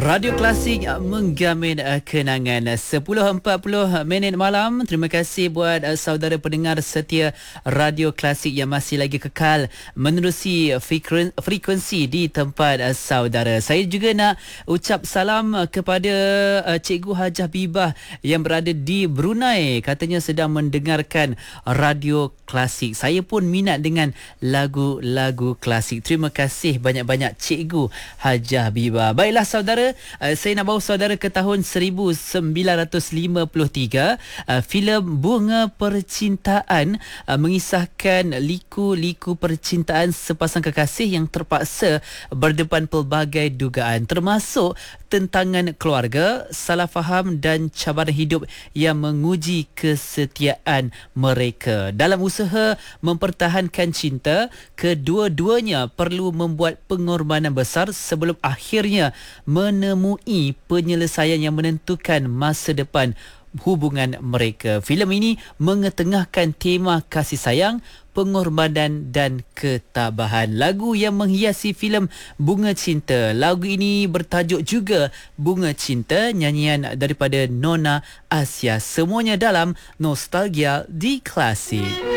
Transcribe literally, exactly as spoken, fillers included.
Radio Klasik menggamin uh, kenangan sepuluh empat puluh minit malam. Terima kasih buat uh, saudara pendengar setia Radio Klasik yang masih lagi kekal menerusi freken, frekuensi di tempat uh, saudara. Saya juga nak ucap salam uh, kepada uh, Cikgu Hajah Bibah yang berada di Brunei. Katanya sedang mendengarkan Radio Klasik. Saya pun minat dengan lagu-lagu klasik. Terima kasih banyak-banyak Cikgu Hajah Bibah. Baiklah saudara, Uh, saya nak bawa saudara ke tahun seribu sembilan ratus lima puluh tiga. Uh, filem Bunga Percintaan uh, mengisahkan liku-liku percintaan sepasang kekasih yang terpaksa berdepan pelbagai dugaan, termasuk tentangan keluarga, salah faham dan cabaran hidup yang menguji kesetiaan mereka. Dalam usaha mempertahankan cinta, kedua-duanya perlu membuat pengorbanan besar sebelum akhirnya menemui penyelesaian yang menentukan masa depan hubungan mereka. Filem ini mengetengahkan tema kasih sayang, pengorbanan dan ketabahan. Lagu yang menghiasi filem Bunga Cinta. Lagu ini bertajuk juga Bunga Cinta, nyanyian daripada Nona Asia. Semuanya dalam Nostalgia di Klasik.